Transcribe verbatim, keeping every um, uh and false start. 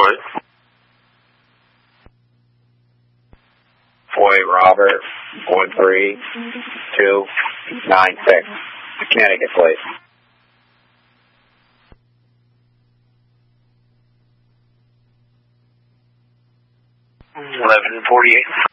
Detroit. Foy Robert, one three two nine six, Connecticut, please. eleven forty-eight.